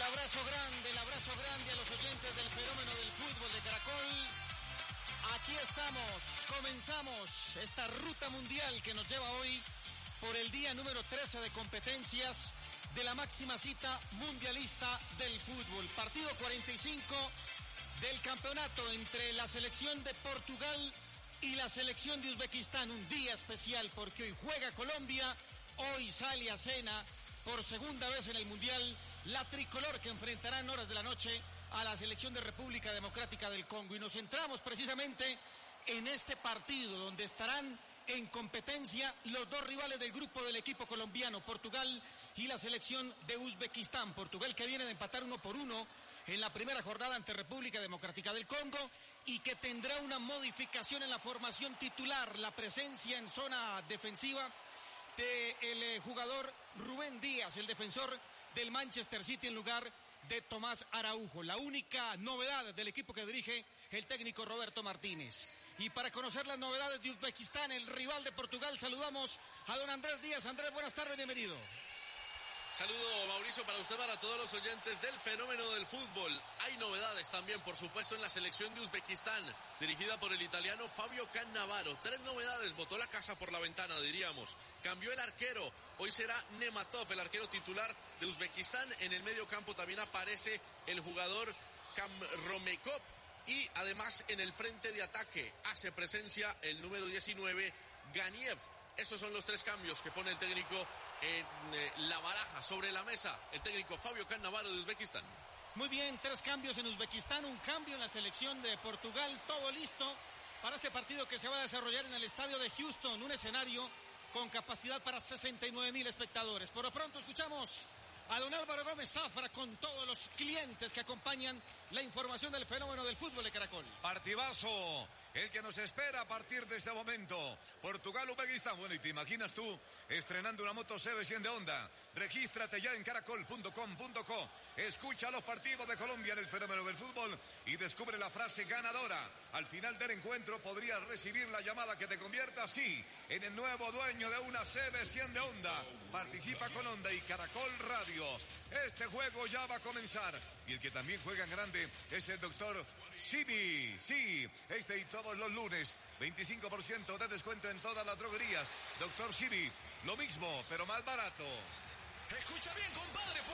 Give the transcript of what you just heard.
el abrazo grande a los oyentes del fenómeno del fútbol de Caracol. Aquí estamos, comenzamos esta ruta mundial que nos lleva hoy por el día número 13 de competencias de la máxima cita mundialista del fútbol. Partido 45 del campeonato entre la selección de Portugal y la selección de Uzbekistán. Un día especial porque hoy juega Colombia, hoy sale a cena por segunda vez en el Mundial la tricolor que enfrentará en horas de la noche a la selección de República Democrática del Congo. Y nos centramos precisamente en este partido donde estarán en competencia los dos rivales del grupo del equipo colombiano, Portugal y la selección de Uzbekistán. Portugal que viene de empatar 1-1 en la primera jornada ante República Democrática del Congo y que tendrá una modificación en la formación titular, la presencia en zona defensiva del jugador Rubén Díaz, el defensor del Manchester City en lugar de Tomás Araujo. La única novedad del equipo que dirige el técnico Roberto Martínez. Y para conocer las novedades de Uzbekistán, el rival de Portugal, saludamos a don Andrés Díaz. Andrés, buenas tardes, bienvenido. Saludo, Mauricio, para usted, para todos los oyentes del fenómeno del fútbol. Hay novedades también, por supuesto, en la selección de Uzbekistán, dirigida por el italiano Fabio Cannavaro. 3 novedades, botó la casa por la ventana, diríamos. Cambió el arquero, hoy será Nematov, el arquero titular de Uzbekistán. En el medio campo también aparece el jugador Kamromekov. Y además en el frente de ataque hace presencia el número 19, Ganiev. Esos son los 3 cambios que pone el técnico en la baraja, sobre la mesa, el técnico Fabio Cannavaro de Uzbekistán. Muy bien, 3 cambios en Uzbekistán, un cambio en la selección de Portugal, todo listo para este partido que se va a desarrollar en el estadio de Houston, un escenario con capacidad para 69,000 espectadores. Por lo pronto escuchamos a don Álvaro Gómez Zafra con todos los clientes que acompañan la información del fenómeno del fútbol de Caracol. Partidazo, el que nos espera a partir de este momento. Portugal-Uzbekistán. Bueno, y te imaginas tú estrenando una moto CB100 de Honda. Regístrate ya en caracol.com.co. Escucha los partidos de Colombia en el fenómeno del fútbol y descubre la frase ganadora. Al final del encuentro podrías recibir la llamada que te convierta así en el nuevo dueño de una CB100 de Honda. Participa con Honda y Caracol Radio. Este juego ya va a comenzar. Y el que también juega en grande es el doctor Sibi. Sí, este y todos los lunes 25% de descuento en todas las droguerías. Doctor Sibi, lo mismo pero más barato. Escucha bien, compadre.